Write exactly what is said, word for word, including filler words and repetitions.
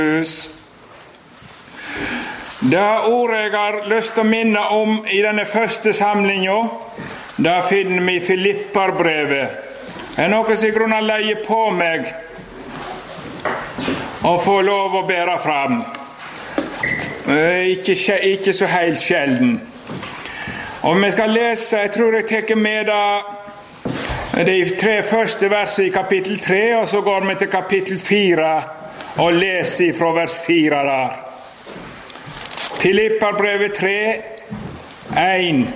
Det ordet jeg har lyst til å minne om i denne første samlingen, da finner vi Filipperbrevet. Det er noe som i grunnen leier på meg å få lov å bære fram. Ikke, ikke så helt sjelden. Og vi skal lese, jeg tror jeg teker med da de tre første versene i kapittel tre, og så går vi til kapittel fire og leser fra vers fire der. Filipperbrevet tre, en.